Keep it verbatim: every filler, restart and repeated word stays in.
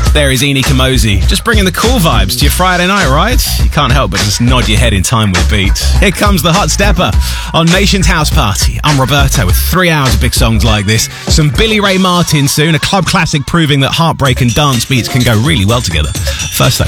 There is Eni Kamosi, just bringing the cool vibes to your Friday night, right? You can't help but just nod your head in time with beats. Here comes the Hot Stepper on Nation's House Party. I'm Roberto with three hours of big songs like this. Some Billy Ray Martin soon, a club classic proving that heartbreak and dance beats can go really well together. First though,